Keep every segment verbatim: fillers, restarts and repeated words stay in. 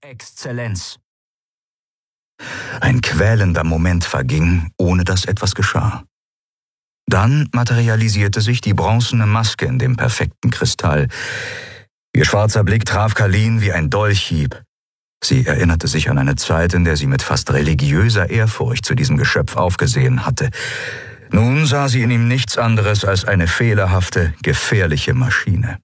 Exzellenz. Ein quälender Moment verging, ohne dass etwas geschah. Dann materialisierte sich die bronzene Maske in dem perfekten Kristall. Ihr schwarzer Blick traf Kalin wie ein Dolchhieb. Sie erinnerte sich an eine Zeit, in der sie mit fast religiöser Ehrfurcht zu diesem Geschöpf aufgesehen hatte. Nun sah sie in ihm nichts anderes als eine fehlerhafte, gefährliche Maschine.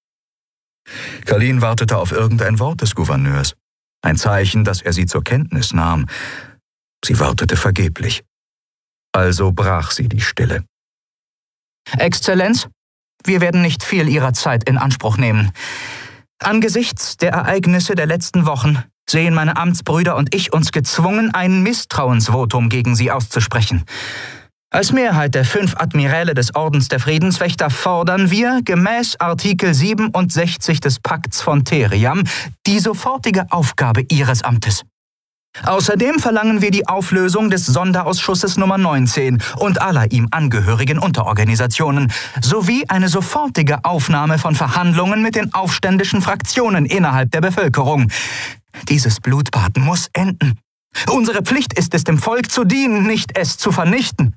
Kalin wartete auf irgendein Wort des Gouverneurs, ein Zeichen, dass er sie zur Kenntnis nahm. Sie wartete vergeblich. Also brach sie die Stille. Exzellenz, wir werden nicht viel Ihrer Zeit in Anspruch nehmen. Angesichts der Ereignisse der letzten Wochen sehen meine Amtsbrüder und ich uns gezwungen, ein Misstrauensvotum gegen Sie auszusprechen. Als Mehrheit der fünf Admiräle des Ordens der Friedenswächter fordern wir, gemäß Artikel siebenundsechzig des Pakts von Theriam, die sofortige Aufgabe Ihres Amtes. Außerdem verlangen wir die Auflösung des Sonderausschusses Nummer neunzehn und aller ihm angehörigen Unterorganisationen sowie eine sofortige Aufnahme von Verhandlungen mit den aufständischen Fraktionen innerhalb der Bevölkerung. Dieses Blutbad muss enden. Unsere Pflicht ist es, dem Volk zu dienen, nicht es zu vernichten.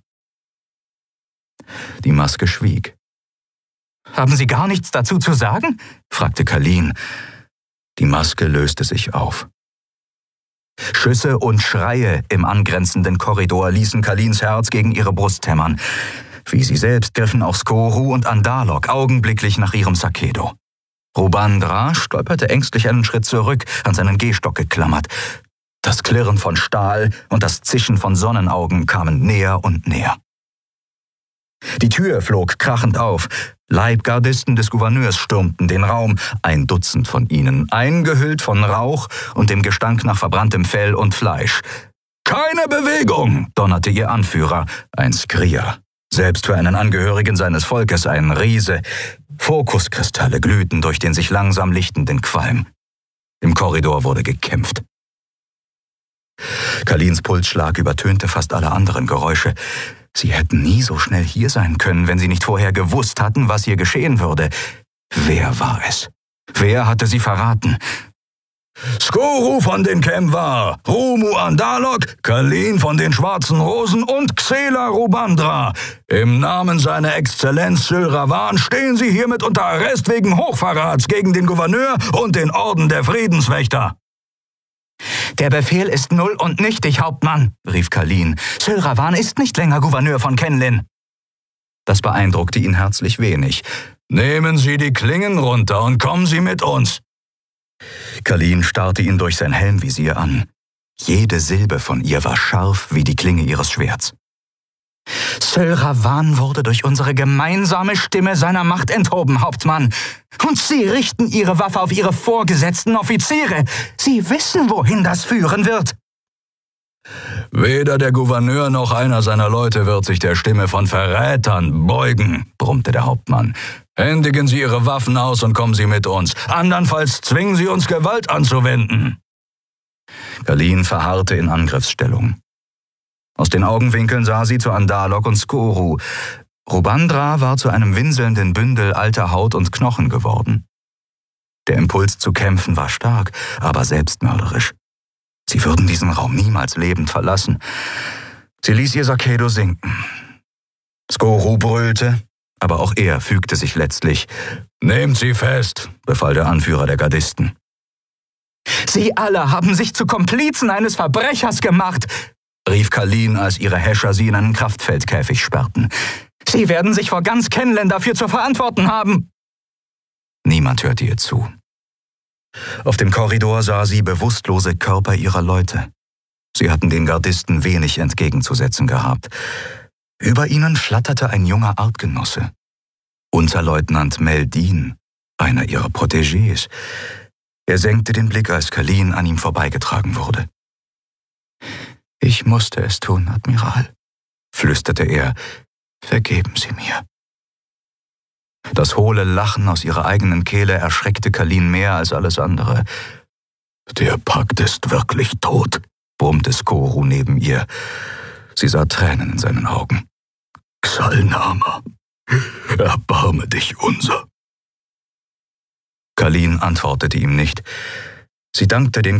Die Maske schwieg. »Haben Sie gar nichts dazu zu sagen?« fragte Kalin. Die Maske löste sich auf. Schüsse und Schreie im angrenzenden Korridor ließen Kalins Herz gegen ihre Brust hämmern. Wie sie selbst griffen auch Skoru und Andalok augenblicklich nach ihrem Sakedo. Rubandra stolperte ängstlich einen Schritt zurück, an seinen Gehstock geklammert. Das Klirren von Stahl und das Zischen von Sonnenaugen kamen näher und näher. Die Tür flog krachend auf. Leibgardisten des Gouverneurs stürmten den Raum, ein Dutzend von ihnen, eingehüllt von Rauch und dem Gestank nach verbranntem Fell und Fleisch. »Keine Bewegung«, donnerte ihr Anführer, ein Skrier, selbst für einen Angehörigen seines Volkes ein Riese. Fokuskristalle glühten durch den sich langsam lichtenden Qualm. Im Korridor wurde gekämpft. Kalins Pulsschlag übertönte fast alle anderen Geräusche. Sie hätten nie so schnell hier sein können, wenn sie nicht vorher gewusst hatten, was hier geschehen würde. Wer war es? Wer hatte sie verraten? »Skoru von den Kemvar, Rumu Andalok, Kalin von den Schwarzen Rosen und Xela Rubandra. Im Namen seiner Exzellenz Sylravan stehen Sie hiermit unter Arrest wegen Hochverrats gegen den Gouverneur und den Orden der Friedenswächter.« »Der Befehl ist null und nichtig, Hauptmann«, rief Kalin. »Sylravan ist nicht länger Gouverneur von Kenlin.« Das beeindruckte ihn herzlich wenig. »Nehmen Sie die Klingen runter und kommen Sie mit uns.« Kalin starrte ihn durch sein Helmvisier an. Jede Silbe von ihr war scharf wie die Klinge ihres Schwerts. »Sylravan wurde durch unsere gemeinsame Stimme seiner Macht enthoben, Hauptmann. Und Sie richten Ihre Waffe auf Ihre vorgesetzten Offiziere. Sie wissen, wohin das führen wird.« »Weder der Gouverneur noch einer seiner Leute wird sich der Stimme von Verrätern beugen«, brummte der Hauptmann. »Händigen Sie Ihre Waffen aus und kommen Sie mit uns. Andernfalls zwingen Sie uns, Gewalt anzuwenden.« Kalin verharrte in Angriffsstellung. Aus den Augenwinkeln sah sie zu Andalok und Skoru. Rubandra war zu einem winselnden Bündel alter Haut und Knochen geworden. Der Impuls zu kämpfen war stark, aber selbstmörderisch. Sie würden diesen Raum niemals lebend verlassen. Sie ließ ihr Sakedo sinken. Skoru brüllte, aber auch er fügte sich letztlich. »Nehmt sie fest«, befahl der Anführer der Gardisten. »Sie alle haben sich zu Komplizen eines Verbrechers gemacht«, rief Kalin, als ihre Häscher sie in einen Kraftfeldkäfig sperrten. »Sie werden sich vor ganz Kenlin dafür zu verantworten haben.« Niemand hörte ihr zu. Auf dem Korridor sah sie bewusstlose Körper ihrer Leute. Sie hatten den Gardisten wenig entgegenzusetzen gehabt. Über ihnen flatterte ein junger Artgenosse. Unterleutnant Meldin, einer ihrer Protégés. Er senkte den Blick, als Kalin an ihm vorbeigetragen wurde. »Ich musste es tun, Admiral«, flüsterte er. »Vergeben Sie mir.« Das hohle Lachen aus ihrer eigenen Kehle erschreckte Kalin mehr als alles andere. »Der Pakt ist wirklich tot«, brummte Skoru neben ihr. Sie sah Tränen in seinen Augen. »Xalnama, erbarme dich unser.« Kalin antwortete ihm nicht. Sie dankte den